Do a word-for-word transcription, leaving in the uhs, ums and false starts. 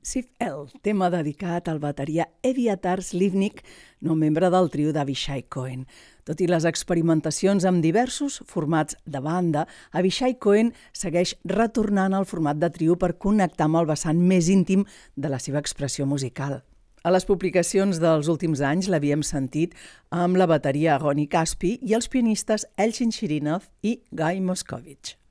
Sif El, tema dedicat al bateria Eviatar Slivnik, no membre del trio d'Avishai Cohen. Tot i les experimentacions amb diversos formats de banda, Avishai Cohen segueix retornant al format de trio per connectar amb el vessant més íntim de la seva expressió musical. A les publicacions dels últims anys l'havíem sentit amb la bateria Ronnie Caspi i els pianistes Elchin Chirinov i Guy Moscovich.